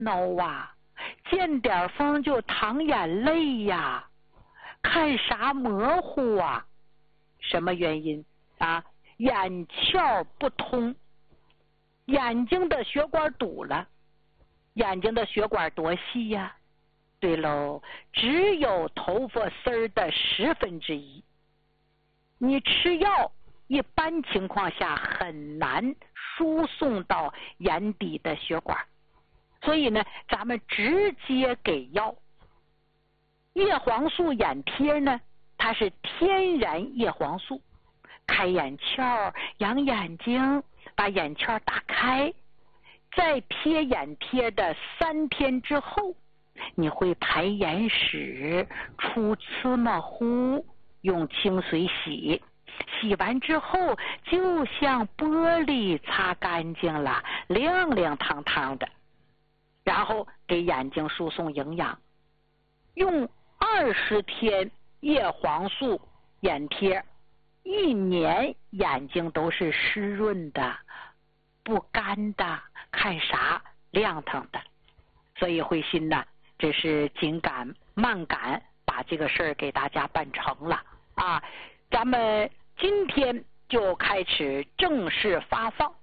？no 啊，见点风就淌眼泪呀，看啥模糊啊？什么原因啊？眼窍不通，眼睛的血管堵了。眼睛的血管多细呀？对喽，只有头发丝的1/10。你吃药一般情况下很难输送到眼底的血管，所以呢，咱们直接给药。叶黄素眼贴呢，它是天然叶黄素，开眼窍、养眼睛，把眼窍打开。在贴眼贴的3天之后，你会排眼屎、出芝麻糊，用清水洗，洗完之后就像玻璃擦干净了，亮亮堂堂的。然后给眼睛输送营养，用20天叶黄素眼贴，1年眼睛都是湿润的，不干的，看啥亮堂的。所以慧心呢，这是紧赶慢赶把这个事儿给大家办成了啊！咱们今天就开始正式发放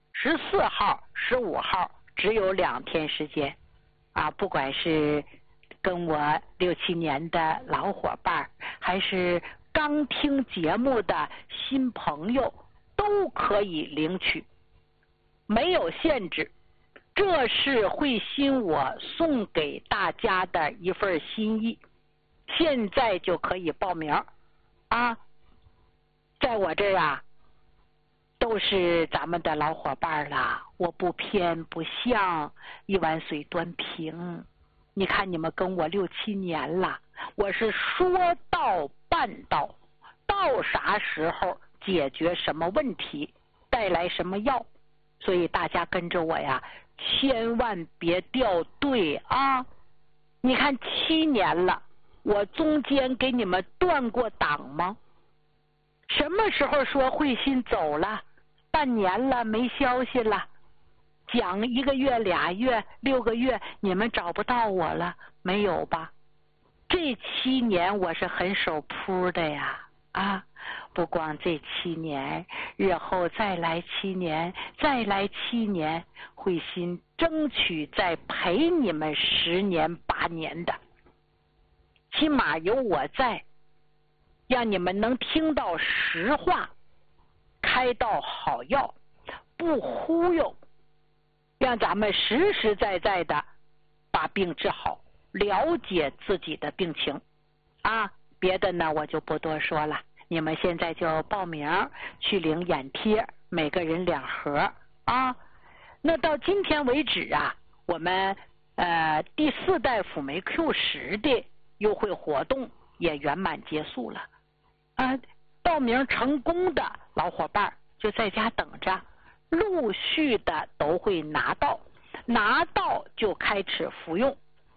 ，14号、15号只有2天时间啊！不管是跟我6、7年的老伙伴，还是刚听节目的新朋友，都可以领取，没有限制。这是慧心我送给大家的一份心意，现在就可以报名啊！在我这儿啊，都是咱们的老伙伴了，我不偏不向，一碗水端平。你看你们跟我6、7年了，我是说到办到，到啥时候解决什么问题，带来什么药，所以大家跟着我呀，千万别掉队啊！你看7年了，我中间给你们断过档吗？什么时候说慧心走了，半年了没消息了，讲1个月、2月、6个月，你们找不到我了，没有吧？这7年我是很守铺的呀啊！不光这7年，日后再来7年，再来7年，慧心争取再陪你们10年、8年的，起码有我在，让你们能听到实话，开到好药，不忽悠，让咱们实实在在的把病治好，了解自己的病情啊！别的呢我就不多说了，你们现在就报名去领眼贴，每个人2盒啊。那到今天为止啊，我们第4代辅酶 Q10的优惠活动也圆满结束了啊！报名成功的老伙伴就在家等着，陆续的都会拿到就开始服用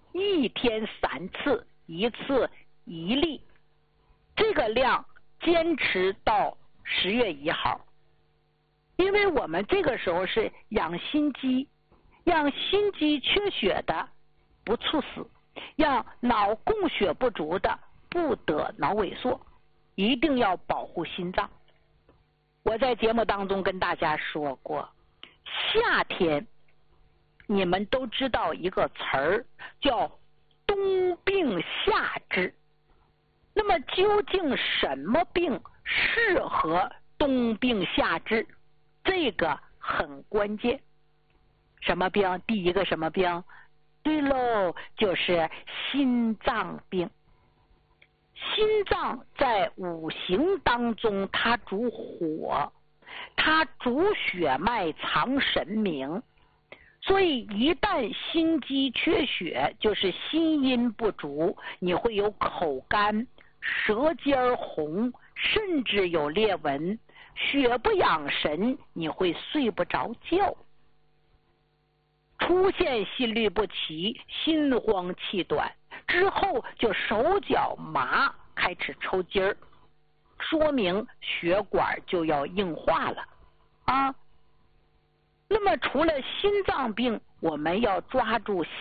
，1天3次，1次1粒，这个量坚持到10月1号。因为我们这个时候是养心肌，让心肌缺血的不猝死，让脑供血不足的不得脑萎缩，一定要保护心脏。我在节目当中跟大家说过，夏天你们都知道一个词儿叫冬病夏治，那么究竟什么病适合冬病夏治？这个很关键。什么病？第一个什么病？对喽，就是心脏病。心脏在5行当中它主火，它主血脉藏神明，所以一旦心肌缺血，就是心阴不足，你会有口干、舌尖红，甚至有裂纹，血不养神，你会睡不着觉，出现心律不齐、心慌气短，之后就手脚麻，开始抽筋儿，说明血管就要硬化了啊。那么除了心脏病， 我们要抓住